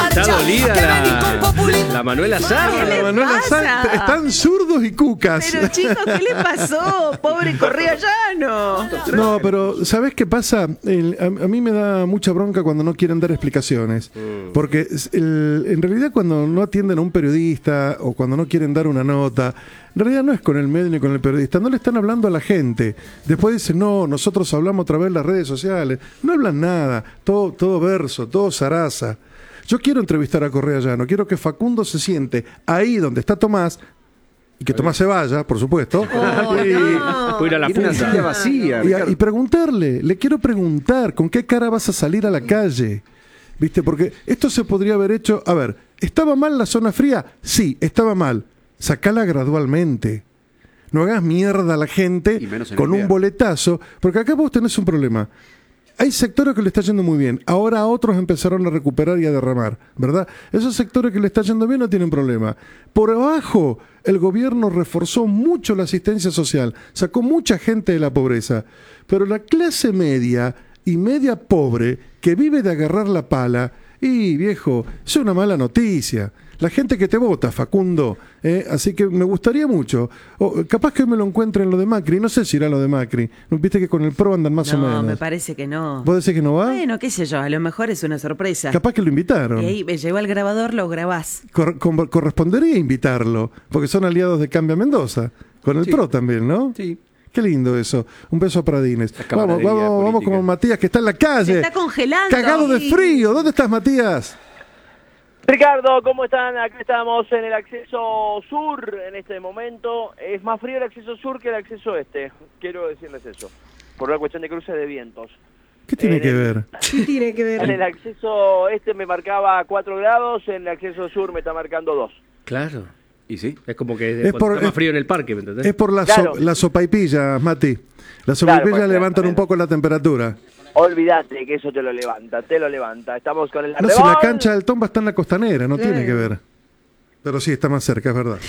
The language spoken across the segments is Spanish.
Está dolida la Manuela Sarra. ¿Qué le La Manuela pasa? Sarra, están zurdos y cucas. Pero chicos, ¿qué le pasó? Pobre Correa Llano. No, pero ¿sabés qué pasa? A mí me da mucha bronca cuando no quieren dar explicaciones. Porque en realidad cuando no atienden a un periodista o cuando no quieren dar una nota, en realidad no es con el medio ni con el periodista, no le están hablando a la gente. Después dicen, no, nosotros hablamos a través de las redes sociales. No hablan nada, todo verso, todo zaraza. Yo quiero entrevistar a Correa Llano, quiero que Facundo se siente ahí donde está Tomás, y que Tomás se vaya, por supuesto, No. Puede ir a la Tiene una silla punta. vacía. y preguntarle, le quiero preguntar, ¿con qué cara vas a salir a la calle? ¿Viste? Porque esto se podría haber hecho, a ver, ¿estaba mal la zona fría? Sí, estaba mal. Sacala gradualmente. No hagas mierda a la gente Y menos en con un invierno. boletazo, porque acá vos tenés un problema. Hay sectores que le está yendo muy bien, ahora otros empezaron a recuperar y a derramar, ¿verdad? Esos sectores que le está yendo bien no tienen problema. Por abajo, el gobierno reforzó mucho la asistencia social, sacó mucha gente de la pobreza, pero la clase media y media pobre que vive de agarrar la pala, y viejo, es una mala noticia. La gente que te vota, Facundo, así que me gustaría mucho. Capaz que me lo encuentre en lo de Macri, no sé si irá lo de Macri. Viste que con el PRO andan más o No, menos. me parece que no. ¿Vos decís que no va? Bueno, qué sé yo, a lo mejor es una sorpresa. Capaz que lo invitaron. Y ahí me llegó al grabador, lo grabás. Correspondería invitarlo, porque son aliados de Cambia Mendoza, con el Sí. PRO también, ¿no? Sí. Qué lindo eso. Un beso a Pradines. La Vamos, camaradería vamos política. con Matías, que está en la calle. Se está congelando. Cagado de frío. ¿Dónde estás, Matías? Ricardo, ¿cómo están? Acá estamos en el acceso sur en este momento. Es más frío el acceso sur que el acceso este. Quiero decirles eso. Por una cuestión de cruce de vientos. ¿Qué tiene que ver? ¿Qué tiene que En el acceso este me marcaba 4 grados, en el acceso sur me está marcando 2. Claro. ¿Y sí? Es como que Es por- está más frío en el parque, ¿me entendés? Es por Claro. la sopaipilla, Mati. Las sopaipillas pues, levantan claro. un poco la temperatura. Olvídate que eso te lo levanta, te lo levanta. Estamos con el No, si la arrebol. cancha del Tomba está en la costanera, no tiene que ver. Pero sí, está más cerca, es verdad.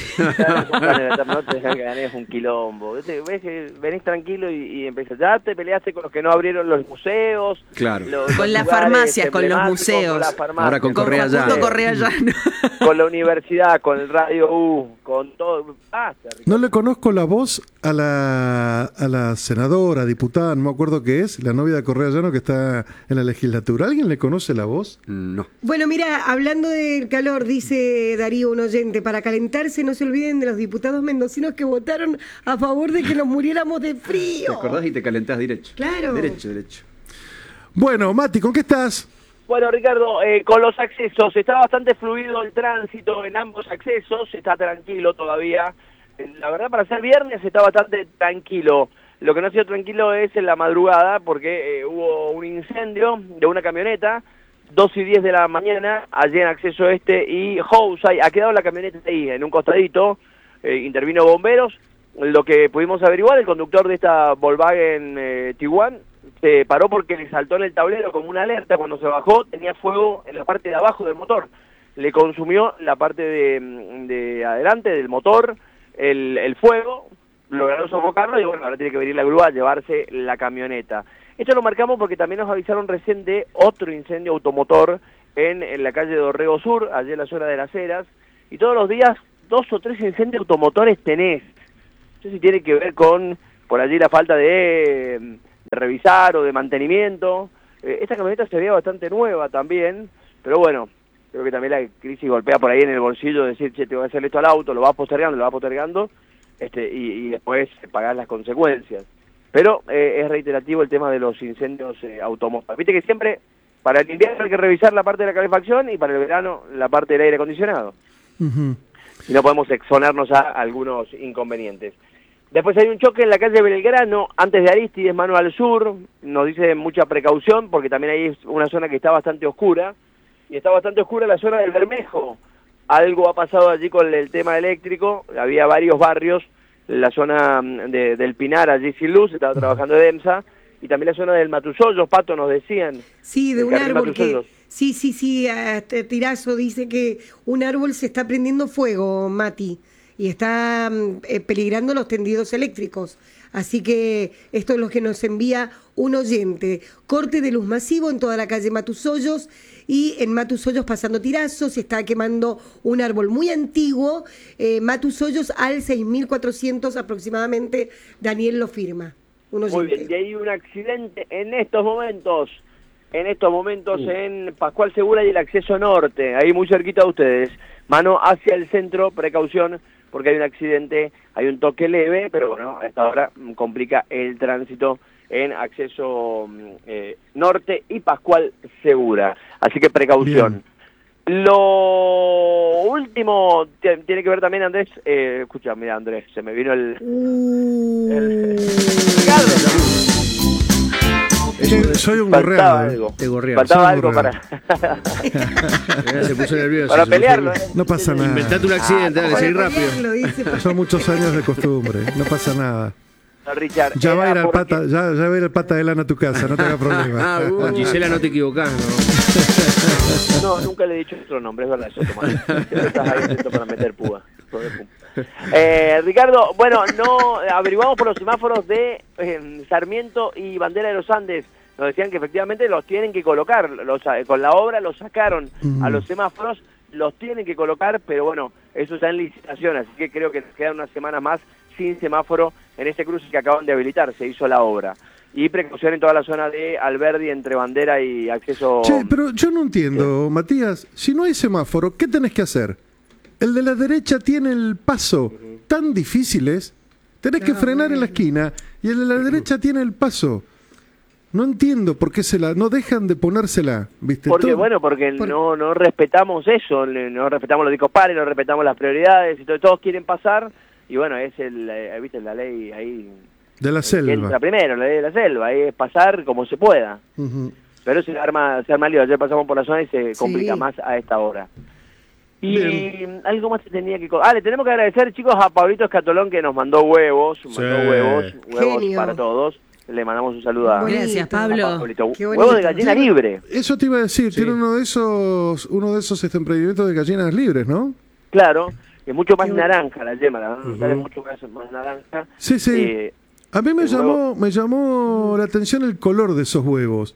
No te dejan que ganes un quilombo. Ves que venís tranquilo y empezás. Ya te peleaste con los que no abrieron los museos. Claro. Con las lugares farmacias, con los emblemáticos, museos. Con las farmacias, Ahora con Correa Facundo Llano. Correa Llano. con la universidad, con el Radio U, con todo. Basta, Ricardo. No le conozco la voz a la senadora, diputada, no me acuerdo qué es, la novia de Correa Llano que está en la legislatura. ¿Alguien le conoce la voz? No. Bueno, mira, hablando del calor, dice Darío, un oyente, para calentarse no se olviden de los diputados mendocinos que votaron a favor de que nos muriéramos de ¿Te frío. acordás y te calentás derecho? Claro. Derecho. Bueno, Mati, ¿con qué estás? Bueno, Ricardo, con los accesos, está bastante fluido el tránsito en ambos accesos, está tranquilo todavía. La verdad, para ser viernes está bastante tranquilo. Lo que no ha sido tranquilo es en la madrugada, porque hubo un incendio de una camioneta, 2:10 de la mañana, allí en acceso este, y Housay, ha quedado la camioneta ahí, en un costadito, intervino bomberos. Lo que pudimos averiguar, el conductor de esta Volkswagen Tiguan se paró porque le saltó en el tablero como una alerta. Cuando se bajó tenía fuego en la parte de abajo del motor, le consumió la parte de adelante del motor, el fuego, lograron sofocarlo y bueno, ahora tiene que venir la grúa a llevarse la camioneta. Esto lo marcamos porque también nos avisaron recién de otro incendio automotor en la calle de Dorrego Sur, allí en la zona de Las Heras, y todos los días 2 o 3 incendios automotores tenés. No sé si tiene que ver con por allí la falta de revisar o de mantenimiento. Esta camioneta se veía bastante nueva también, pero bueno, creo que también la crisis golpea por ahí en el bolsillo, decir, che, te voy a hacer esto al auto, lo vas postergando, y después pagar las consecuencias. Pero es reiterativo el tema de los incendios automóviles. Viste que siempre, para el invierno hay que revisar la parte de la calefacción y para el verano la parte del aire acondicionado. Ujú. Y no podemos exponernos a algunos inconvenientes. Después hay un choque en la calle Belgrano, antes de Aristides, mano al sur. Nos dice mucha precaución porque también ahí es una zona que está bastante oscura. Y está bastante oscura la zona del Bermejo. Algo ha pasado allí con el tema eléctrico. Había varios barrios, la zona del Pinar, allí sin luz, estaba trabajando EDEMSA. Y también la zona del Matusollos, Pato, nos decían. Sí, de el un carril árbol que... Matusollos. Sí, Tirazo dice que un árbol se está prendiendo fuego, Mati. y está peligrando los tendidos eléctricos. Así que esto es lo que nos envía un oyente. Corte de luz masivo en toda la calle Matusollos y en Matusollos pasando Tirazo. Se está quemando un árbol muy antiguo. Matusollos al 6400 aproximadamente. Daniel lo firma. Un oyente. Muy bien, y hay un accidente en estos momentos en Pascual Segura y el acceso norte, ahí muy cerquita de ustedes. Mano hacia el centro, precaución, porque hay un accidente, hay un toque leve, pero bueno, a esta hora complica el tránsito en acceso norte y Pascual Segura. Así que precaución. Bien. Lo último tiene que ver también, Andrés. Escucha, mira, Andrés, se me vino el Ricardo. Soy un gorreado. Faltaba algo para se puso nervioso. Para pelearlo. No pasa nada. Inventate un accidente, dale, seguí rápido. Son muchos años de costumbre, no pasa nada. No, Richard, ya va a ir al pata, ya va a ir el pata de lana a tu casa, no te hagas problema. Gisela, no te equivocás, ¿no? No, nunca le he dicho otro nombre, es verdad, eso, Tomás. Siempre estás ahí atento para meter púa. Ricardo, bueno, no averiguamos por los semáforos de Sarmiento y Bandera de los Andes. Nos decían que efectivamente los tienen que colocar, con la obra los sacaron a los semáforos, los tienen que colocar, pero bueno, eso está en licitación, así que creo que nos quedan unas semanas más sin semáforo en ese cruce que acaban de habilitar, se hizo la obra. Y precaución en toda la zona de Alberdi entre Bandera y acceso... Che, pero yo no entiendo, Matías, si no hay semáforo, ¿qué tenés que hacer? El de la derecha tiene el paso, tan difícil es, tenés que frenar en la esquina, y el de la derecha tiene el paso. No entiendo por qué no dejan de ponérsela, ¿viste? Porque no respetamos eso, no respetamos los discopares, no respetamos las prioridades, y todos quieren pasar, y bueno, es ¿viste? La ley ahí... De la selva. Entra primero, la ley de la selva, ahí es pasar como se pueda. Pero se arma lío, ayer pasamos por la zona y se complica más a esta hora. Y bien. Algo más se tenía que... le tenemos que agradecer, chicos, a Pablito Escatolón que nos mandó huevos para todos. Le mandamos un saludo a... Gracias, Pablo. Huevos de gallina libre. Eso te iba a decir, tiene uno de esos emprendimientos de gallinas libres, ¿no? Claro, es mucho más naranja la yema, la verdad, es mucho más naranja. Sí. A mí me llamó la atención el color de esos huevos.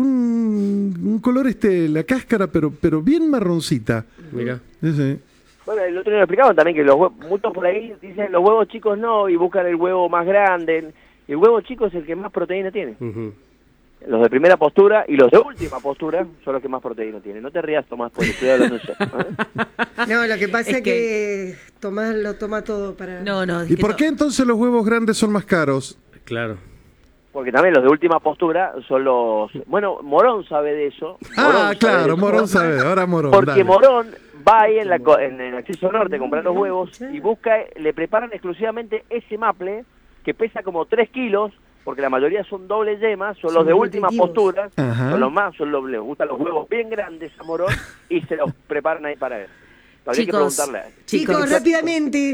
Un color la cáscara, pero bien marroncita. Mira. Sí. Bueno, el otro día lo explicaban también que muchos por ahí dicen los huevos chicos no y buscan el huevo más grande. El huevo chico es el que más proteína tiene. Los de primera postura y los de última postura son los que más proteína tienen. No te rías, Tomás, porque estoy hablando yo. No, lo que pasa es que Tomás lo toma todo para... No. ¿Y por qué entonces los huevos grandes son más caros? Claro. Porque también los de última postura son los... Bueno, Morón sabe de eso. Morón sabe. Ahora Morón. Porque dale. Morón va ahí en el acceso norte a comprar los huevos y le preparan exclusivamente ese maple que pesa como 3 kilos, porque la mayoría son doble yema, son los de última postura, les gustan los huevos bien grandes a Morón y se los preparan ahí para él. Habría que preguntarle a él. Chicos, rápidamente.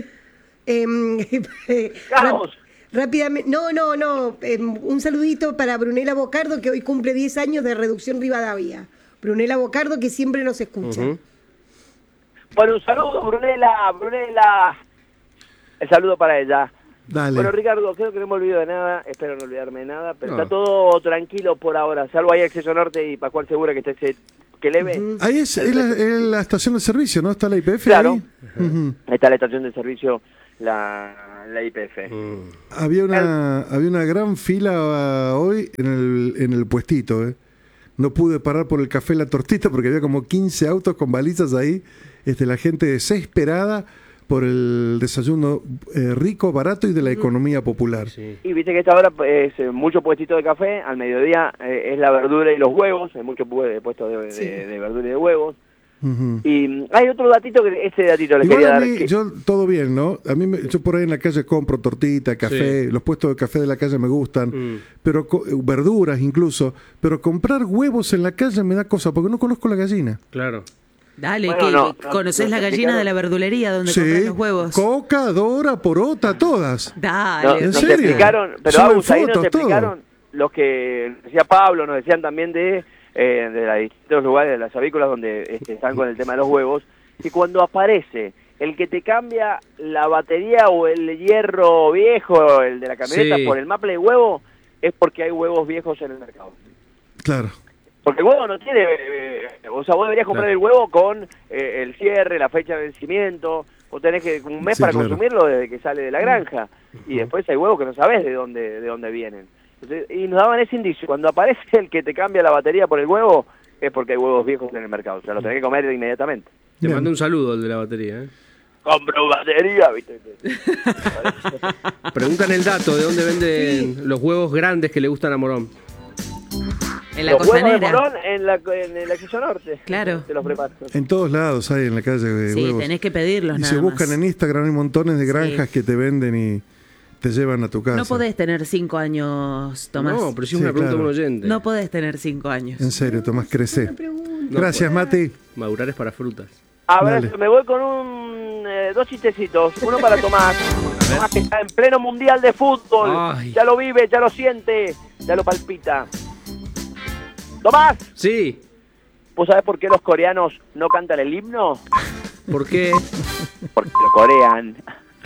¡Caos! Rápidamente, no, un saludito para Brunella Bocardo, que hoy cumple 10 años de Reducción Rivadavia. Brunella Bocardo, que siempre nos escucha. Bueno, un saludo, Brunella. El saludo para ella. Dale. Bueno, Ricardo, creo que no me olvido de nada, espero no olvidarme de nada, pero está todo tranquilo por ahora, salvo ahí Acceso Norte y Pascual Segura, que está que leve. Ahí es la estación de servicio, ¿no? Está la YPF. Claro, ahí está la estación de servicio, la YPF. Había una gran fila hoy en el puestito, No pude parar por el café La Tortita porque había como 15 autos con balizas ahí, la gente desesperada por el desayuno rico, barato y de la economía popular. Sí. Y viste que esta hora es mucho puestito de café, al mediodía es la verdura y los huevos, hay muchos puestos de verdura y de huevos. Y hay otro datito, ese datito le quería dar. Yo, todo bien, ¿no? Yo por ahí en la calle compro tortita, café, los puestos de café de la calle me gustan, pero verduras incluso, pero comprar huevos en la calle me da cosa, porque no conozco la gallina. Claro. Dale, ¿conocés la gallina de la verdulería donde compras los huevos? Coca, Dora, Porota, todas. Dale. ¿En nos serio? Explicaron, pero Suben ahí nos fotos, explicaron los que decía Pablo, nos decían también de los distintos lugares de las avícolas donde están con el tema de los huevos, que cuando aparece el que te cambia la batería o el hierro viejo, el de la camioneta, Sí. por el maple de huevo, es porque hay huevos viejos en el mercado. Claro. Porque el huevo no tiene... o sea, vos deberías comprar el huevo con el cierre, la fecha de vencimiento. Vos tenés que un mes Sí, para claro. consumirlo desde que sale de la granja. Y después hay huevos que no sabés de dónde vienen. Entonces, y nos daban ese indicio. Cuando aparece el que te cambia la batería por el huevo, es porque hay huevos viejos en el mercado. O sea, lo tenés que comer inmediatamente. Te Bien. mando un saludo el de la batería. Compro batería, ¿viste? Preguntan el dato de dónde venden los huevos grandes que le gustan a Morón. En la Los huevos de costanera. Morón en el acceso norte. Claro. Te los preparo. En todos lados hay en la calle de Sí, huevos. tenés que pedirlos Y nada se buscan más. en Instagram, hay montones de granjas Sí. que te venden y te llevan a tu casa. No podés tener 5 años, Tomás. No, pero si es Sí, una pregunta de claro. un oyente. No podés tener 5 años. En serio, Tomás, crece. No Gracias, puede. Mati. Madurar es para frutas. A ver, Dale. me voy con dos chistecitos. Uno para Tomás. Tomás que está en pleno mundial de fútbol. Ay. Ya lo vive, ya lo siente, ya lo palpita. Tomás, Sí. ¿vos sabés por qué los coreanos no cantan el himno? ¿Por qué? Porque lo corean.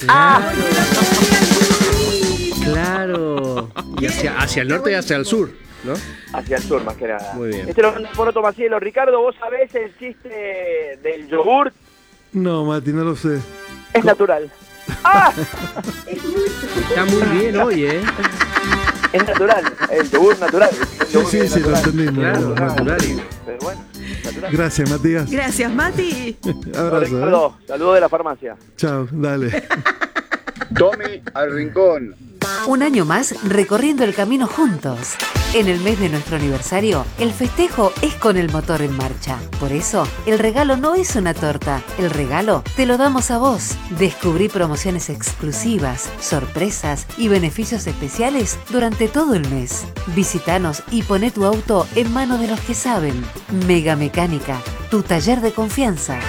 Claro. Y hacia el norte y hacia el sur, ¿no? Hacia el sur, más que nada. Muy bien. Este lo manda por Tomás Cielo. Ricardo, ¿vos sabés el chiste del yogur? No, Mati, no lo sé. Es natural. ¡Ah! Está muy bien hoy, ¿eh? Es natural. El yogur natural. El Sí, yogur sí, es sí, lo natural. entendimos. Claro, Mati. natural. Pero bueno, natural. Gracias, Matías. Gracias, Mati. Abrazo. Ricardo, saludos de la farmacia. Chao, dale. Tommy al rincón. Un año más recorriendo el camino juntos. En el mes de nuestro aniversario, el festejo es con el motor en marcha. Por eso, el regalo no es una torta. El regalo te lo damos a vos. Descubrí promociones exclusivas, sorpresas y beneficios especiales durante todo el mes. Visítanos y poné tu auto en manos de los que saben. Mega Mecánica, tu taller de confianza.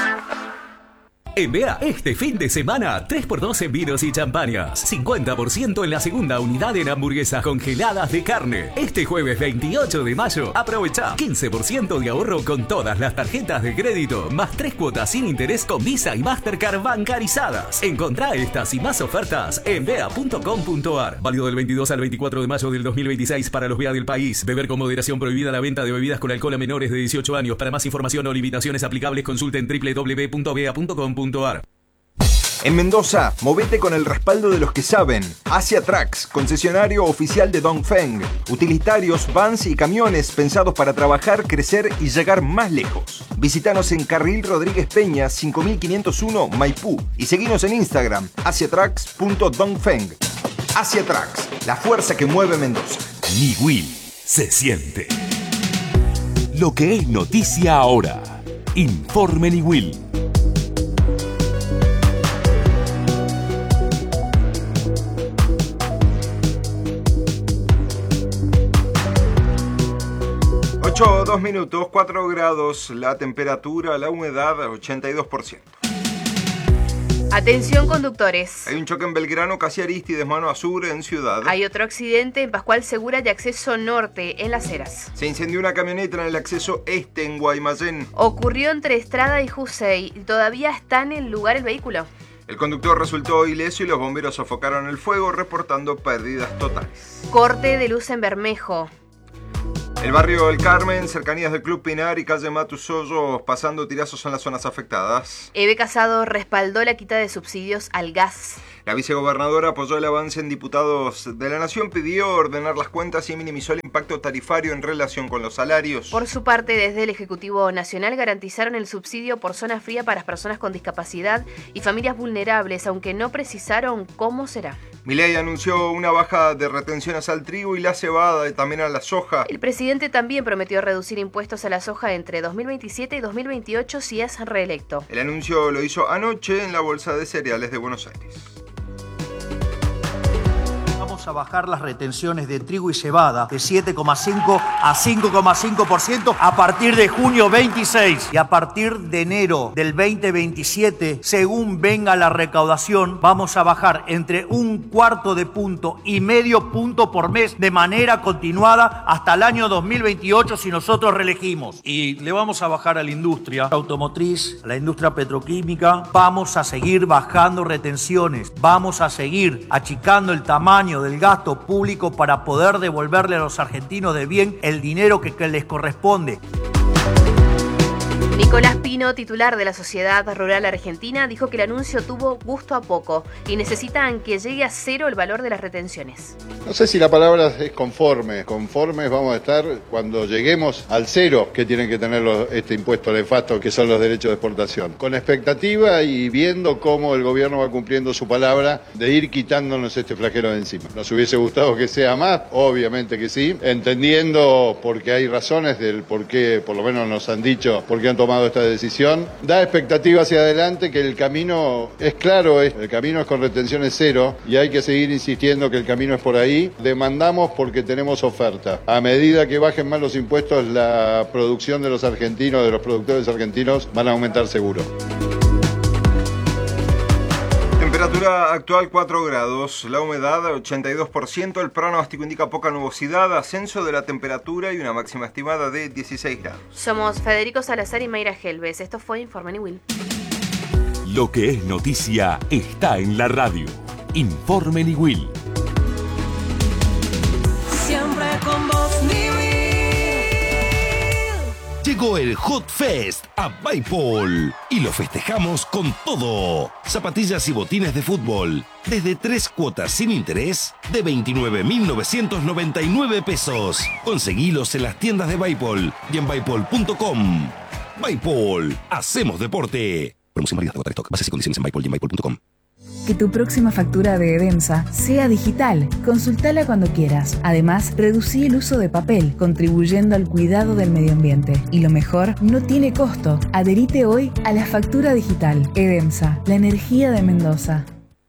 En BEA, este fin de semana, 3x2 en vinos y champañas. 50% en la segunda unidad en hamburguesas congeladas de carne. Este jueves 28 de mayo, aprovecha 15% de ahorro con todas las tarjetas de crédito, más 3 cuotas sin interés con Visa y Mastercard bancarizadas. Encontrá estas y más ofertas en bea.com.ar. Válido del 22 al 24 de mayo del 2026 para los BEA del país. Beber con moderación, prohibida la venta de bebidas con alcohol a menores de 18 años. Para más información o limitaciones aplicables, consulten www.bea.com.ar. En Mendoza, movete con el respaldo de los que saben. Asia Trucks, concesionario oficial de Dongfeng. Utilitarios, vans y camiones pensados para trabajar, crecer y llegar más lejos. Visítanos en Carril Rodríguez Peña, 5501 Maipú. Y seguinos en Instagram, asiatrucks.dongfeng. Asia Trucks, la fuerza que mueve Mendoza. Niwil se siente. Lo que es noticia ahora. Informe Niwil. Ocho, 2 minutos, 4 grados, la temperatura, la humedad, 82%. Atención conductores. Hay un choque en Belgrano, casi Arístides, mano a sur, en Ciudad. Hay otro accidente en Pascual Segura de acceso norte, en Las Heras. Se incendió una camioneta en el acceso este, en Guaymallén. Ocurrió entre Estrada y Jusey. Todavía está en el lugar el vehículo. El conductor resultó ileso y los bomberos sofocaron el fuego, reportando pérdidas totales. Corte de luz en Bermejo. El barrio El Carmen, cercanías del Club Pinar y calle Matusollos, pasando tirazos en las zonas afectadas. Eve Casado respaldó la quita de subsidios al gas. La vicegobernadora apoyó el avance en Diputados de la Nación, pidió ordenar las cuentas y minimizó el impacto tarifario en relación con los salarios. Por su parte, desde el Ejecutivo Nacional garantizaron el subsidio por zona fría para las personas con discapacidad y familias vulnerables, aunque no precisaron cómo será. Milei anunció una baja de retenciones al trigo y la cebada y también a la soja. El presidente también prometió reducir impuestos a la soja entre 2027 y 2028 si es reelecto. El anuncio lo hizo anoche en la Bolsa de Cereales de Buenos Aires. vamos a bajar las retenciones de trigo y cebada de 7,5 a 5,5% a partir de junio 26. Y a partir de enero del 2027, según venga la recaudación, vamos a bajar entre 1/4 punto y medio punto por mes de manera continuada hasta el año 2028 si nosotros reelegimos. Y le vamos a bajar a la industria automotriz, a la industria petroquímica, vamos a seguir bajando retenciones, vamos a seguir achicando el tamaño del gasto público para poder devolverle a los argentinos de bien el dinero que les corresponde. Nicolás Pino, titular de la Sociedad Rural Argentina, dijo que el anuncio tuvo gusto a poco y necesitan que llegue a cero el valor de las retenciones. No sé si la palabra es conforme. Conformes vamos a estar cuando lleguemos al cero que tienen que tener este impuesto nefasto que son los derechos de exportación. Con expectativa y viendo cómo el gobierno va cumpliendo su palabra de ir quitándonos este flagelo de encima. ¿Nos hubiese gustado que sea más? Obviamente que sí. Entendiendo porque hay razones del por qué, por lo menos nos han dicho, por qué han tomado esta decisión. Da expectativa hacia adelante que el camino es claro, el camino es con retenciones cero y hay que seguir insistiendo que el camino es por ahí. Demandamos porque tenemos oferta. A medida que bajen más los impuestos, la producción de los argentinos, de los productores argentinos, van a aumentar seguro. Temperatura actual 4 grados, la humedad 82%, el pronóstico indica poca nubosidad, ascenso de la temperatura y una máxima estimada de 16 grados. Somos Federico Salazar y Mayra Helves. Esto fue Informe Niwil. Lo que es noticia está en la radio. Informe Niwil. Siempre con vos, Niwil. Llegó el Hot Fest a Bipol y lo festejamos con todo. Zapatillas y botines de fútbol desde 3 cuotas sin interés de 29.999 pesos. Conseguilos en las tiendas de Bipol y en bipol.com. Bipol, hacemos deporte. Promoción válida hasta agotar stock. Bases y condiciones en Bipol y en bipol.com. Que tu próxima factura de Edemsa sea digital. Consultala cuando quieras. Además, reducí el uso de papel, contribuyendo al cuidado del medio ambiente. Y lo mejor, no tiene costo. Adherite hoy a la factura digital. Edemsa, la energía de Mendoza.